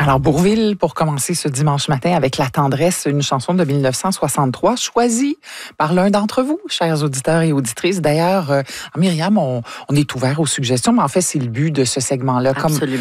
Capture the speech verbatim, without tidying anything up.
Alors, Bourvil, pour commencer ce dimanche matin avec La tendresse, une chanson de mille neuf cent soixante-trois, choisie par l'un d'entre vous, chers auditeurs et auditrices. D'ailleurs, euh, Myriam, on, on est ouvert aux suggestions, mais en fait, c'est le but de ce segment-là. Absolument.